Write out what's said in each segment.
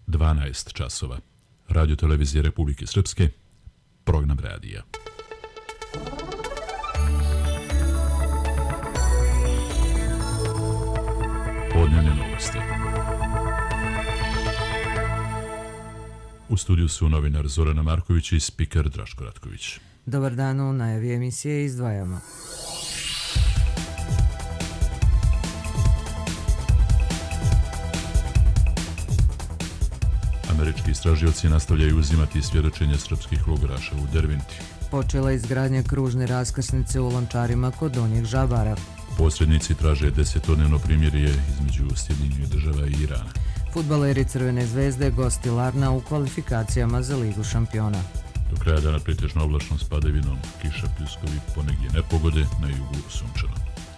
12 časova. Radio televizije Republike Srpske, program radija. Podnevne novosti. U studiju su novinar Zorana Marković i spiker Draško Ratković. Dobar dan, u najavi emisije izdvajamo. Američki istražioci nastavljaju uzimati svjedočenje srpskih logoraša u Derventi. Počela izgradnja kružne raskrsnice u Lončarima kod Donjeg Žabara. Posrednici traže 10-dnevno primirje između Sjedinjenih Država i Irana. Fudbaleri Crvene zvezde gosti Larna u kvalifikacijama za Ligu šampiona. Do kraja dana pretežno oblačno s padavinom, kiša, pljuskovi, ponegdje nepogode, na jugu sunčano.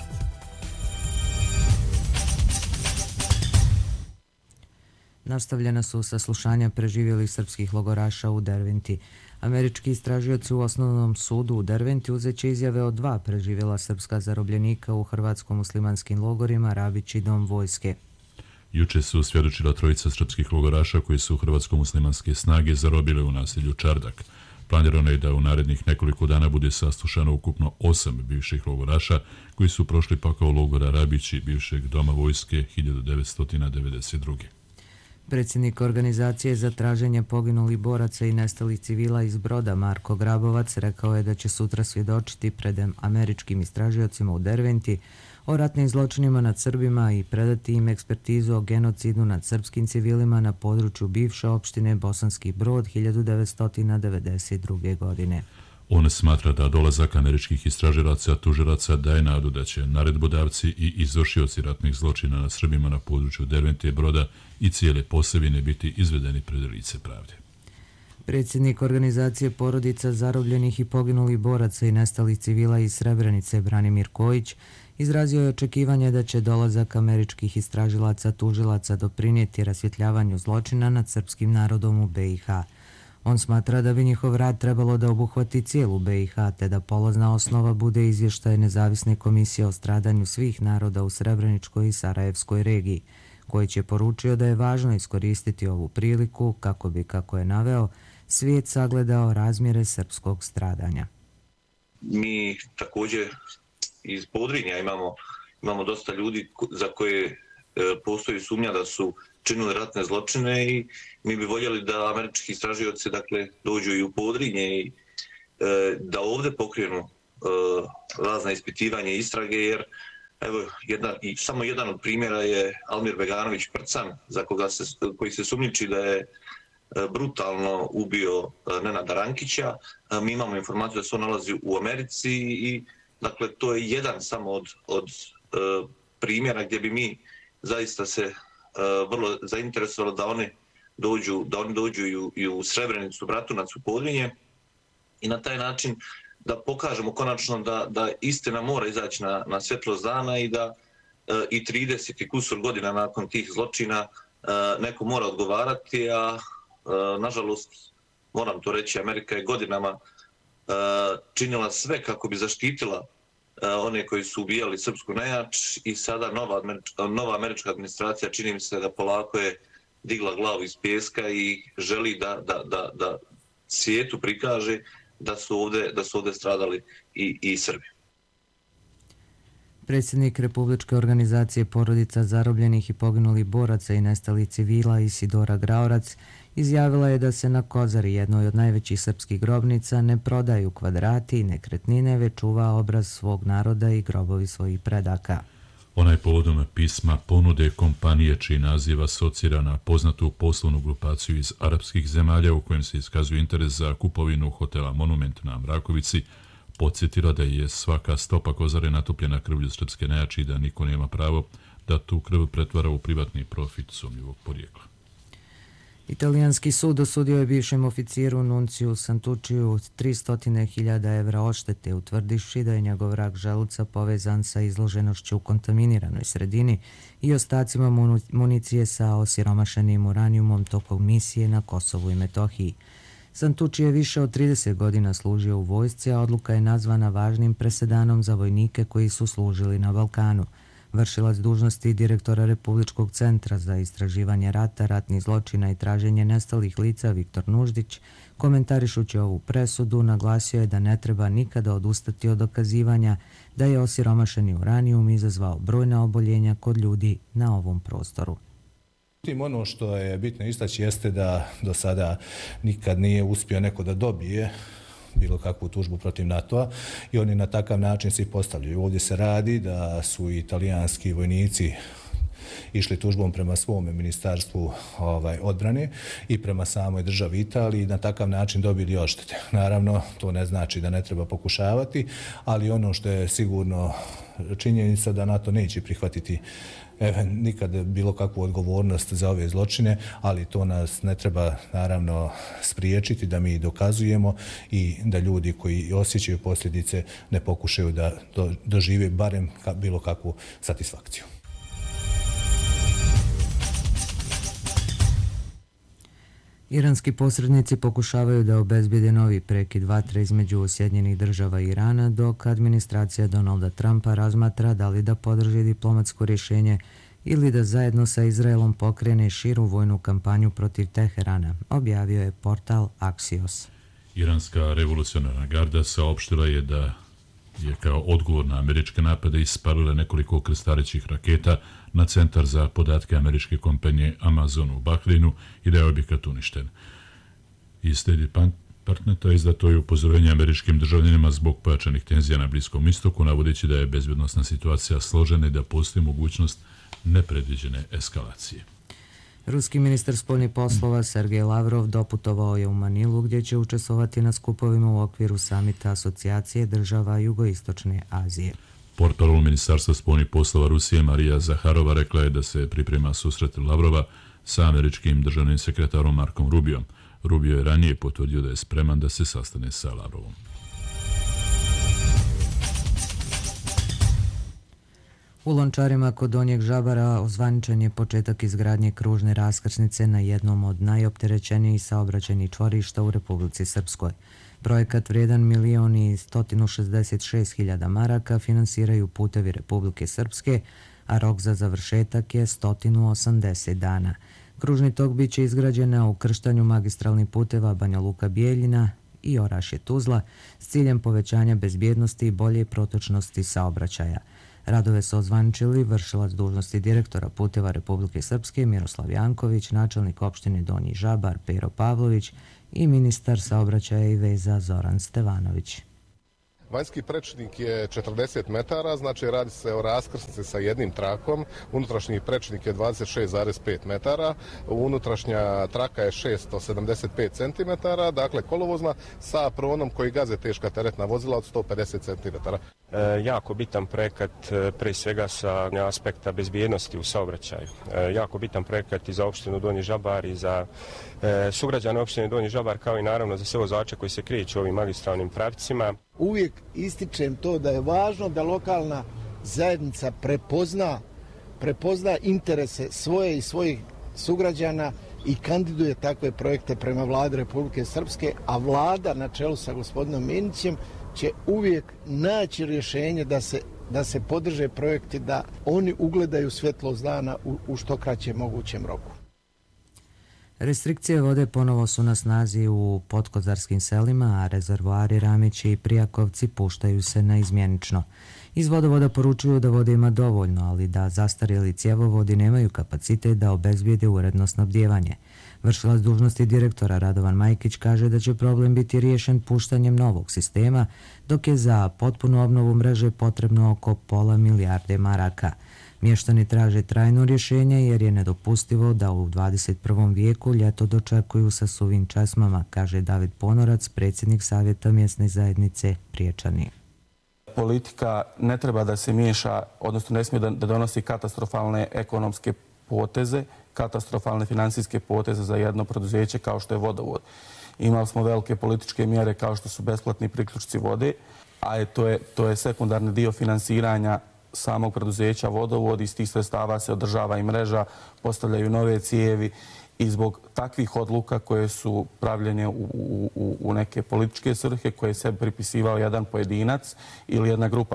Nastavljena su saslušanja preživjelih srpskih logoraša u Derventi. Američki istražioci u osnovnom sudu u Derventi uzet će izjave od 2 preživjela srpska zarobljenika u hrvatsko-muslimanskim logorima Rabić i Dom vojske. Juče su svjedočila trojica srpskih logoraša koji su hrvatsko-muslimanske snage zarobile u naselju Čardak. Planirano je da u narednih nekoliko dana bude saslušano ukupno 8 bivših logoraša koji su prošli pakao logora Rabić i bivšeg Doma vojske 1992. Predsjednik organizacije za traženje poginulih boraca i nestalih civila iz Broda Marko Grabovac rekao je da će sutra svjedočiti pred američkim istražiocima u Derventi o ratnim zločinima nad Srbima i predati im ekspertizu o genocidu nad srpskim civilima na području bivše opštine Bosanski Brod 1992. godine. On smatra da dolazak američkih istražilaca tužilaca daje nadu da će naredbodavci i izvršioci ratnih zločina nad Srbima na području Dervente i Broda i cijele Posavine biti izvedeni pred lice pravde. Predsjednik organizacije porodica zarobljenih i poginulih boraca i nestalih civila iz Srebrenice Branimir Kojić izrazio je očekivanje da će dolazak američkih istražilaca tužilaca doprinijeti rasvjetljavanju zločina nad srpskim narodom u BiH. On smatra da bi njihov rad trebalo da obuhvati cijelu BiH, te da polazna osnova bude izvještaj nezavisne komisije o stradanju svih naroda u Srebreničkoj i Sarajevskoj regiji, koji će poručio da je važno iskoristiti ovu priliku kako bi, kako je naveo, svijet sagledao razmjere srpskog stradanja. Mi također iz Podrinja imamo dosta ljudi za koje postoji sumnja da su činili ratne zločine i mi bi voljeli da američki istražioci dođu i u Podrinje i da ovdje pokrenu razna ispitivanja i istrage, jer samo jedan od primjera je Almir Beganović Prcan, koji se sumnjiči da je brutalno ubio Nenada Rankića. Mi imamo informaciju da se on nalazi u Americi i to je jedan samo od primjera gdje bi mi zaista se vrlo zainteresovali da oni dođu i u Srebrenicu, Bratunac, u Podvinje i na taj način da pokažemo konačno da istina mora izaći na svjetlost dana i da i 30 i kusur godina nakon tih zločina neko mora odgovarati, a nažalost, moram to reći, Amerika je godinama činila sve kako bi zaštitila one koji su ubijali srpsku nejač i sada nova američka administracija čini mi se da polako je digla glavu iz pijeska i želi da svijetu prikaže da su ovdje stradali i Srbi. Predsjednik Republičke organizacije porodica zarobljenih i poginulih boraca i nestalih civila Isidora Graorac izjavila je da se na Kozari, jednoj od najvećih srpskih grobnica, ne prodaju kvadrati i nekretnine, već čuva obraz svog naroda i grobovi svojih predaka. Ona je povodom pisma ponude kompanije čiji naziv asocira na poznatu poslovnu grupaciju iz arapskih zemalja u kojem se iskazuje interes za kupovinu hotela Monument na Mrakovici, podsjetila da je svaka stopa Kozare natopljena krvlju srpske nejači i da niko nema pravo da tu krv pretvara u privatni profit sumnjivog porijekla. Italijanski sud osudio je bivšem oficiru Nunciju Santučiju 300.000 evra odštete, utvrdivši da je njegov rak želuca povezan sa izloženošću u kontaminiranoj sredini i ostacima municije sa osiromašenim uranijumom tokom misije na Kosovu i Metohiji. Santuči je više od 30 godina služio u vojsci, a odluka je nazvana važnim presedanom za vojnike koji su služili na Balkanu. Vršilac dužnosti direktora Republičkog centra za istraživanje rata, ratnih zločina i traženje nestalih lica Viktor Nuždić, komentarišući ovu presudu, naglasio je da ne treba nikada odustati od dokazivanja da je osiromašeni uranijum izazvao brojna oboljenja kod ljudi na ovom prostoru. Ono što je bitno istaći jeste da do sada nikad nije uspio neko da dobije bilo kakvu tužbu protiv NATO-a i oni na takav način se postavljaju. Ovdje se radi da su italijanski vojnici išli tužbom prema svome ministarstvu odbrane i prema samoj državi Italiji i na takav način dobili odštete. Naravno, to ne znači da ne treba pokušavati, ali ono što je sigurno činjenica da NATO neće prihvatiti nikad bilo kakvu odgovornost za ove zločine, ali to nas ne treba naravno spriječiti da mi dokazujemo i da ljudi koji osjećaju posljedice ne pokušaju da dožive barem bilo kakvu satisfakciju. Iranski posrednici pokušavaju da obezbijede novi prekid vatre između Sjedinjenih Država i Irana, dok administracija Donalda Trumpa razmatra da li da podrži diplomatsko rješenje ili da zajedno sa Izraelom pokrene širu vojnu kampanju protiv Teherana, objavio je portal Axios. Iranska revolucionarna garda saopštila je da je kao odgovor na američke napade ispalila nekoliko krstarećih raketa na centar za podatke američke kompanije Amazon u Bahreinu i da je objekat uništen. Iz State Departmenta izdato je upozorenje američkim državljanima zbog pojačanih tenzija na Bliskom istoku, navodeći da je bezbjednosna situacija složena i da postoji mogućnost nepredviđene eskalacije. Ruski ministar spoljnih poslova Sergej Lavrov doputovao je u Manilu gdje će učestvovati na skupovima u okviru samita Asocijacije država Jugoistočne Azije. Portparol Ministarstva spoljnih poslova Rusije Marija Zaharova rekla je da se priprema susret Lavrova sa američkim državnim sekretarom Markom Rubiom. Rubio je ranije potvrdio da je spreman da se sastane sa Lavrovom. U Lončarima kod Donjeg Žabara ozvaničen je početak izgradnje kružne raskrsnice na jednom od najopterećenijih saobraćajnih čvorišta u Republici Srpskoj. Projekat vrijedan 1.166.000 maraka finansiraju Putevi Republike Srpske, a rok za završetak je 180 dana. Kružni tok biće izgrađen na ukrštanju magistralnih puteva Banja Luka-Bijeljina i Orašje-Tuzla s ciljem povećanja bezbjednosti i bolje protočnosti saobraćaja. Radove su ozvaničili vršilac dužnosti direktora Puteva Republike Srpske Miroslav Janković, načelnik opštine Donji Žabar Pero Pavlović i ministar saobraćaja i veza Zoran Stevanović. Vanjski prečnik je 40 metara, znači radi se o raskrsnici sa jednim trakom. Unutrašnji prečnik je 26,5 metara, unutrašnja traka je 675 cm, dakle kolovozna sa pronom koji gaze teška teretna vozila od 150 cm. Jako bitan projekat pre svega sa aspekta bezbjednosti u saobraćaju. Jako bitan projekat i za opštinu Donji Žabar i za sugrađane opštine Donji Žabar, kao i naravno za sve vozače koji se kreću ovim magistralnim pravcima. Uvijek ističem to da je važno da lokalna zajednica prepozna interese svoje i svojih sugrađana i kandiduje takve projekte prema vladi Republike Srpske, a vlada na čelu sa gospodinom Minićem će uvijek naći rješenje da se podrže projekti, da oni ugledaju svjetlost dana u što kraćem mogućem roku. Restrikcije vode ponovo su na snazi u podkozarskim selima, a rezervoari Ramići i Prijakovci puštaju se naizmjenično. Iz vodovoda poručuju da vode ima dovoljno, ali da zastarjeli cjevovodi nemaju kapacitet da obezbijede uredno snabdijevanje. Vršilac dužnosti direktora Radovan Majkić kaže da će problem biti riješen puštanjem novog sistema, dok je za potpunu obnovu mreže potrebno oko pola milijarde maraka. Mještani traže trajno rješenje jer je nedopustivo da u 21. vijeku ljeto dočekuju sa suvim česmama, kaže David Ponorac, predsjednik Savjeta mjesne zajednice Priječani. Politika ne treba da se miješa, odnosno ne smije da donosi katastrofalne ekonomske poteze, katastrofalne financijske poteze za jedno preduzeće kao što je vodovod. Imali smo velike političke mjere kao što su besplatni priključci vode, a to je sekundarni dio finansiranja samog preduzeća vodovod. Iz tih sredstava se održava i mreža, postavljaju nove cijevi i zbog takvih odluka koje su pravljene u neke političke svrhe koje se pripisivao jedan pojedinac ili jedna grupa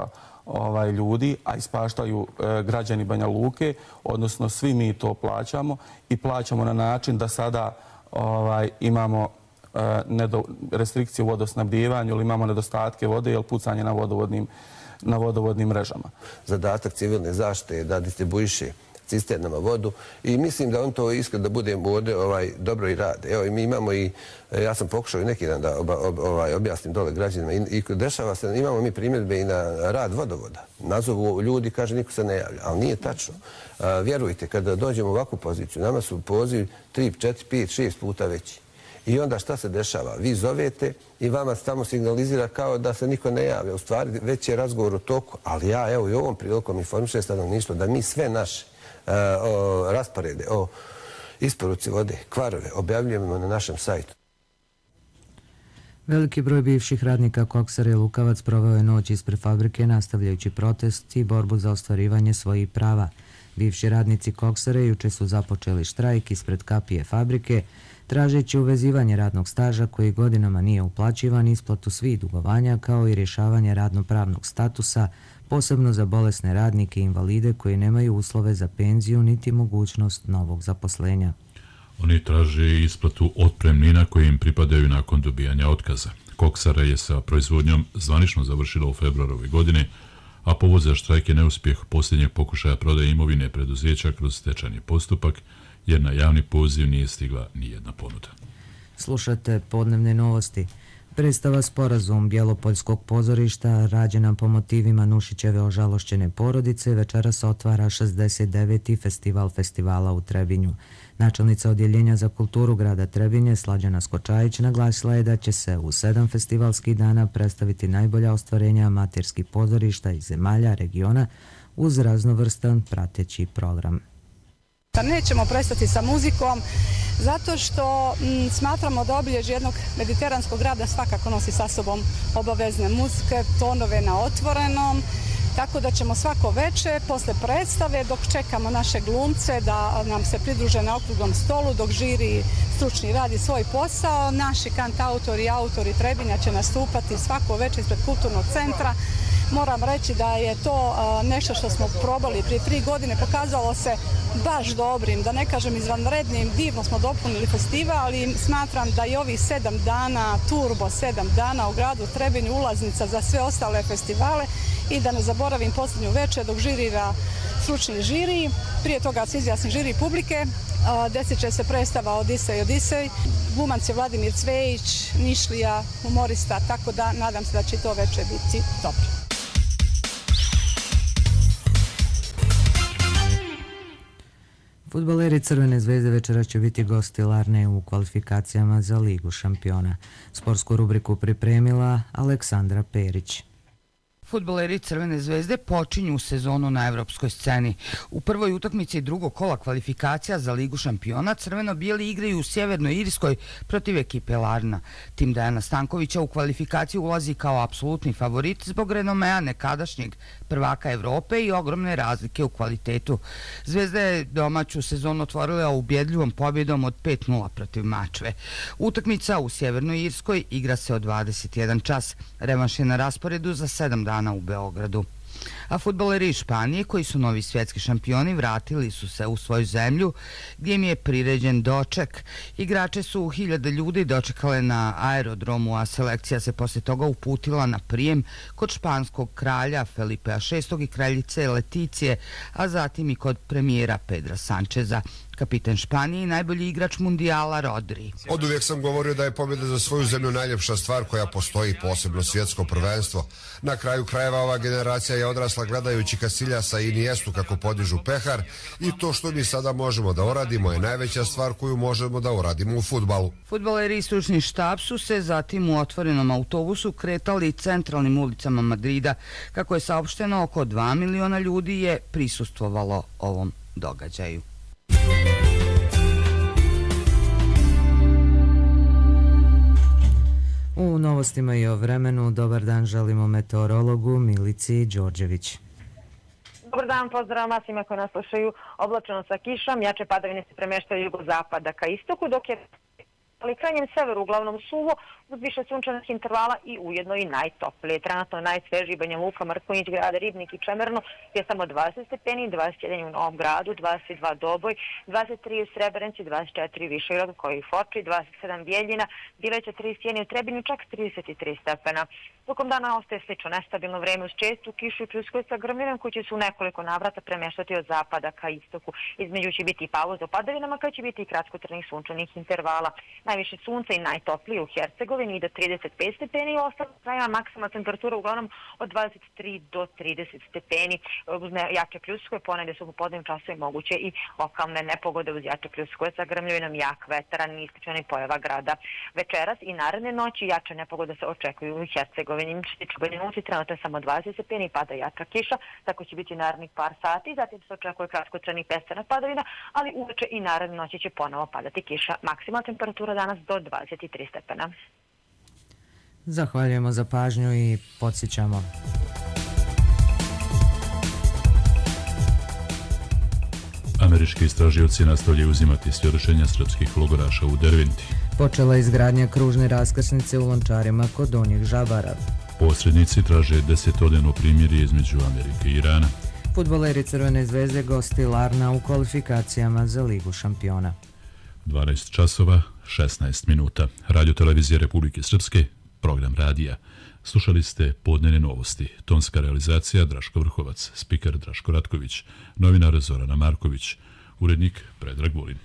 ljudi, a ispaštaju građani Banja Luke, odnosno svi mi to plaćamo i plaćamo na način da sada imamo restrikcije u vodosnabdijevanju ili imamo nedostatke vode ili pucanje na vodovodnim mrežama. Zadatak civilne zaštite je da distribuiše cisternama vodu i mislim da on to iskreno da bude ovdje dobro i rade. Evo, mi imamo i, ja sam pokušao i neki dan da objasnim dole građanima i dešava se, imamo mi primjedbe i na rad vodovoda. Nazovu ljudi, kaže, niko se ne javlja, ali nije tačno. Vjerujte, kada dođemo u ovakvu poziciju, nama su pozivi 3, 4, 5, 6 puta veći. I onda šta se dešava? Vi zovete i vama tamo signalizira kao da se niko ne javlja. U stvari već je razgovor u toku, ali ja evo i ovom prilikom informišem stanovništvo da mi sve naše rasporede o isporuci vode, kvarove, objavljujemo na našem sajtu. Veliki broj bivših radnika Koksare i Lukavac proveo je noć ispred fabrike nastavljajući protest i borbu za ostvarivanje svojih prava. Bivši radnici Koksare juče su započeli štrajk ispred kapije fabrike, tražeći uvezivanje radnog staža koji godinama nije uplaćivan, isplatu svih dugovanja kao i rješavanje radnopravnog statusa, posebno za bolesne radnike i invalide koji nemaju uslove za penziju niti mogućnost novog zaposlenja. Oni traže isplatu otpremnina koje im pripadaju nakon dobijanja otkaza. Koksara je sa proizvodnjom zvanično završila u februaru ove godine, a povod za štrajk je neuspjeh posljednjeg pokušaja prodaje imovine preduzeća kroz stečajni postupak, jer na javni poziv nije stigla nijedna ponuda. Slušate podnevne novosti. Predstava Sporazum Bjelopoljskog pozorišta, rađena po motivima Nušićeve ožalošćene porodice, večeras otvara 69. festival festivala u Trebinju. Načelnica Odjeljenja za kulturu grada Trebinje, Slađana Skočajić, naglasila je da će se u 7 festivalskih dana predstaviti najbolja ostvarenja amaterskih pozorišta iz zemalja regiona uz raznovrstan prateći program. Nećemo prestati sa muzikom zato što smatramo da obilježje jednog mediteranskog grada svakako nosi sa sobom obavezne muzike, tonove na otvorenom, tako da ćemo svako veče posle predstave dok čekamo naše glumce da nam se pridruže na okruglom stolu, dok žiri stručni radi svoj posao, naši kantautori i autori Trebinja će nastupati svako veče ispred kulturnog centra. Moram reći da je to nešto što smo probali prije 3 godine, pokazalo se baš dobrim, da ne kažem izvanrednim, divno smo dopunili festival, ali smatram da i ovih 7 dana, turbo 7 dana u gradu Trebinju ulaznica za sve ostale festivale i da ne zaboravim posljednju večer dok žirira stručni žiri, prije toga se izjasni žiri publike, desit će se predstava Odisej, glumac je Vladimir Cvejić, Nišlija, humorista, tako da nadam se da će to večer biti dobro. Fudbaleri Crvene zvezde večera će biti gosti Larne u kvalifikacijama za Ligu šampiona. Sportsku rubriku pripremila Aleksandra Perić. Fudbaleri Crvene zvezde počinju sezonu na evropskoj sceni. U prvoj utakmici drugog kola kvalifikacija za Ligu šampiona crveno-bijeli igraju u Sjevernoj Irskoj protiv ekipe Larna. Tim Dejana Stankovića u kvalifikaciju ulazi kao apsolutni favorit zbog renomea nekadašnjeg prvaka Evrope i ogromne razlike u kvalitetu. Zvezda je domaću sezonu otvorila ubjedljivom pobjedom od 5-0 protiv Mačve. Utakmica u Sjevernoj Irskoj igra se od 21 čas. Revanš je na rasporedu za 7 dana u Beogradu. A fudbaleri iz Španije, koji su novi svjetski šampioni, vratili su se u svoju zemlju gdje im je priređen doček. Igrače su 1000 ljudi dočekale na aerodromu, a selekcija se poslije toga uputila na prijem kod španskog kralja Felipea VI i kraljice Leticije, a zatim i kod premijera Pedra Sančeza. Kapitan Španije i najbolji igrač mundijala Rodri. Oduvijek sam govorio da je pobjeda za svoju zemlju najljepša stvar koja postoji, posebno svjetsko prvenstvo. Na kraju krajeva ova generacija je odrasla gledajući Casiljasa i Iniestu kako podižu pehar i to što mi sada možemo da uradimo je najveća stvar koju možemo da uradimo u fudbalu. Fudbaleri i stručni štab su se zatim u otvorenom autobusu kretali centralnim ulicama Madrida. Kako je saopšteno, oko 2 miliona ljudi je prisustvovalo ovom događaju. U novostima i o vremenu, dobar dan želimo meteorologu Milici Đorđević. Dobar dan, pozdrav vas svima koji nas slušaju. Oblačeno sa kišom, jače padavine se premeštaju jugozapada ka istoku, dok je ali krajnjem severu uglavnom suvo, uz više sunčanih intervala i ujedno i najtoplije. Trenutno najsvežiji Banja Luka, Mrkonjić, Grada, Ribnik i Čemerno je samo 20 stepeni, 21 u Novom Gradu, 22 Doboj, 23 u Srebrenici, 24 Višegrad koji Foči, 27 Bijeljina, Bileća 31 u Trebinju, čak 33 stepena. Tokom dana ostaje slično nestabilno vreme uz čestu kišu i pljuskove sa grmljenjem koji će se u nekoliko navrata premeštati od zapada ka istoku. Između će biti i pauza u padavinama kad će biti i kratkotrajnih sunčanih intervala. Najviše sunca i najtoplije u Hercegovini i do 35 stepeni i ostalim krajima maksimalna temperatura uglavnom od 23 do 30 stepeni. Uz jače pljuskove ponegdje su u popodnevnim časovima moguće i lokalne nepogode uz jače pljuskove sa grmljevinom, jak vetar, neisključena pojava grada. Večeras i naredne noći jače nepogode se očekuju u Hercegovini. Što se tiče Banja Luci, trenutno je samo 20 stepeni i pada jača kiša, tako će biti narednih par sati, zatim se očekuje kratkotrajnih pestana padavina, ali uveče i naredne noći će ponovo padati kiša. Maksimalna temperatura danas do 23 stepena. Zahvaljujemo za pažnju i podsjećamo. Američki istražioci nastavljaju uzimati svjedočenja srpskih logoraša u Derventi. Počela je izgradnja kružne raskrsnice u Lončarima kod Donjeg Žabara. Posrednici traže 10-odnevno primirje između Amerike i Irana. Fudbaleri Crvene zvezde gosti Larna u kvalifikacijama za Ligu šampiona. 12 časova, 16 minuta. Radio Televizije Republike Srpske, program radija. Slušali ste podnevne novosti. Tonska realizacija Draško Vrhovac, spiker Draško Ratković, novinar Zorana Marković, urednik Predrag Vulin.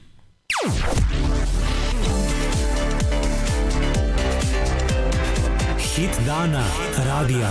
Hit dana radija.